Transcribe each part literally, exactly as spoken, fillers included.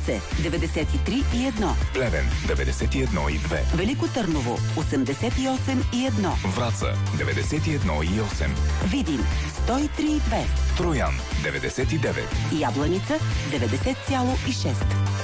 Русе деветдесет и три и едно, Плевен деветдесет и едно и две, Велико Търново осемдесет и осем и едно, Враца деветдесет и едно и осем, Видин сто и три и две, Троян деветдесет и девет, Ябланица деветдесет цяло и шест.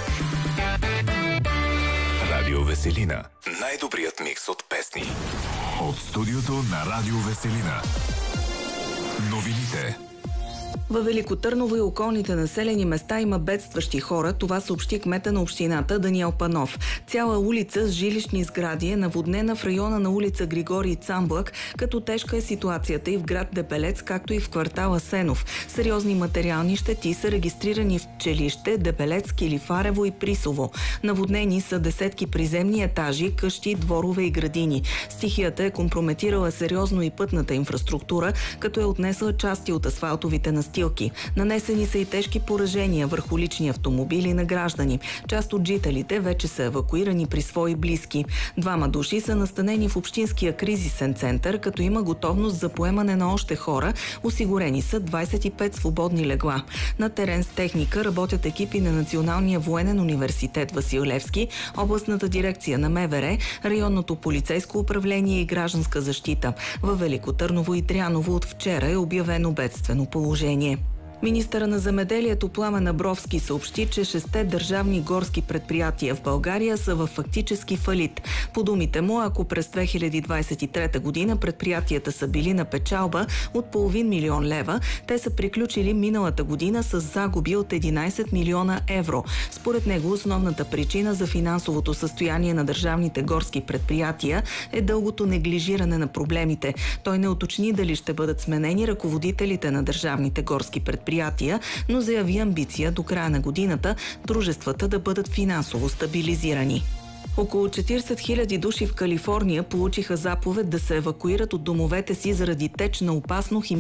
Радио Веселина. Най-добрият микс от песни. От студиото на Радио Веселина. Новините. Във Велико Търново и околните населени места има бедстващи хора. Това съобщи кмета на общината Даниел Панов. Цяла улица с жилищни сгради е наводнена в района на улица Григорий Цамблък, като тежка е ситуацията и в град Дебелец, както и в квартал Асенов. Сериозни материални щети са регистрирани в Пчелище, Дебелец, Килифарево и Присово. Наводнени са десетки приземни етажи, къщи, дворове и градини. Стихията е компрометирала сериозно и пътната инфраструктура, като е отнесла части от асфалтовите настилки. Нанесени са и тежки поражения върху лични автомобили на граждани. Част от жителите вече са евакуирани при свои близки. Двама души са настанени в общинския кризисен център, като има готовност за поемане на още хора. Осигурени са двадесет и пет свободни легла. На терен с техника работят екипи на Националния военен университет Васил Левски, областната дирекция на МВР, районното полицейско управление и гражданска защита. Във Велико Търново и Дряново от вчера е обявено бедствено положение. Министъра на земеделието Пламен Абровски съобщи, че шесте държавни горски предприятия в България са в фактически фалит. По думите му, ако през две хиляди двадесет и трета година предприятията са били на печалба от половин милион лева, те са приключили миналата година с загуби от единадесет милиона евро. Според него основната причина за финансовото състояние на държавните горски предприятия е дългото неглижиране на проблемите. Той не уточни дали ще бъдат сменени ръководителите на държавните горски предприятия, но заяви амбиция до края на годината дружествата да бъдат финансово стабилизирани. Около четиридесет хиляди души в Калифорния получиха заповед да се евакуират от домовете си заради теч на опасно химично